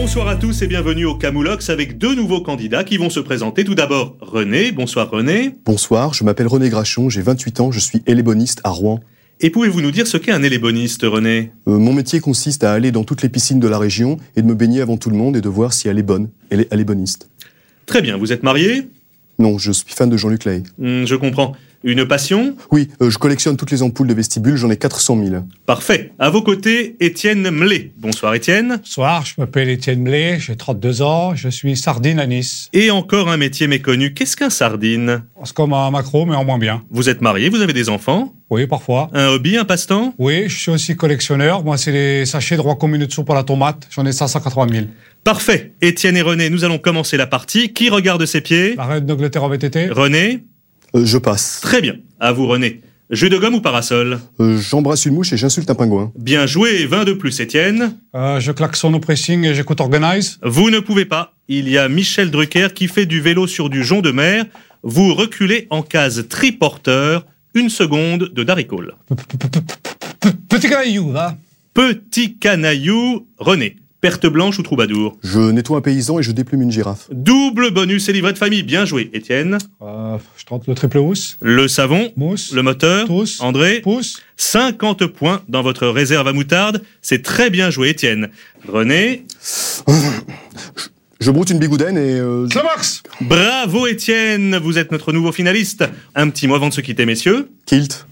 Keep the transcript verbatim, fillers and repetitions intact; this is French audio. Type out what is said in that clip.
Bonsoir à tous et bienvenue au Camoulox avec deux nouveaux candidats qui vont se présenter. Tout d'abord, René. Bonsoir René. Bonsoir, je m'appelle René Grachon, j'ai vingt-huit ans, je suis éléboniste à Rouen. Et pouvez-vous nous dire ce qu'est un éléboniste, René ? euh, Mon métier consiste à aller dans toutes les piscines de la région et de me baigner avant tout le monde et de voir si elle est bonne. Elle est éléboniste. Très bien, vous êtes marié ? Non, je suis fan de Jean-Luc Lahaye. Hmm, je comprends. Une passion ? Oui, euh, je collectionne toutes les ampoules de vestibule, j'en ai quatre cent mille. Parfait. À vos côtés, Étienne Mlé. Bonsoir Étienne. Bonsoir, je m'appelle Étienne Mlé, j'ai trente-deux ans, je suis sardine à Nice. Et encore un métier méconnu. Qu'est-ce qu'un sardine ? C'est comme un maquereau, mais en moins bien. Vous êtes marié, vous avez des enfants ? Oui, parfois. Un hobby, un passe-temps ? Oui, je suis aussi collectionneur. Moi, c'est les sachets de roi commun de soupe à la tomate. J'en ai cinq cent quatre-vingt mille. Parfait. Étienne et René, nous allons commencer la partie. Qui regarde ses pieds ? La reine d'Angleterre avait été. René ? Euh, je passe. Très bien. À vous René. Jeu de gomme ou parasol ? Euh, J'embrasse une mouche et j'insulte un pingouin. Bien joué, vingt de plus Étienne. Euh, je klaxonne au pressing et j'écoute Organize. Vous ne pouvez pas. Il y a Michel Drucker qui fait du vélo sur du jonc de mer. Vous reculez en case triporteur. Une seconde de Darry Cole. Petit caillou, va. Petit canaillou, René. Perte blanche ou troubadour ? Je nettoie un paysan et je déplume une girafe. Double bonus et livret de famille. Bien joué, Étienne. Euh, je tente le triple housse. Le savon, Mousse. le moteur, Tous. André. Pouce. cinquante points dans votre réserve à moutarde. C'est très bien joué, Étienne. René. Je broute une bigoudaine et... Euh, je- Max. Bravo, Étienne. Vous êtes notre nouveau finaliste. Un petit mot avant de se quitter, messieurs. Kilt.